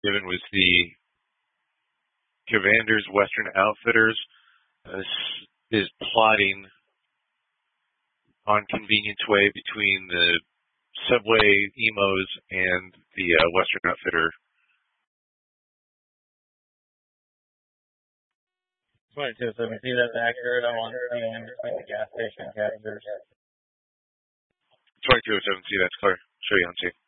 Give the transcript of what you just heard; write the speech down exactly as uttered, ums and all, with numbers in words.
given was the Cavanders Western Outfitters uh, is plotting on Convenience Way between the Subway Emos and the uh, Western Outfitter. twenty-two seventeen, that's accurate. I want to see in between the gas station and Cavanders. twenty-two oh seven C, that's clear. Show you on C.